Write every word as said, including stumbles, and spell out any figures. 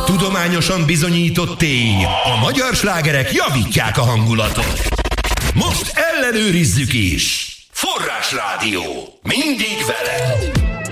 Tudományosan bizonyított tény, a magyar slágerek javítják a hangulatot. Most ellenőrizzük is! Forrásrádió. Mindig veled!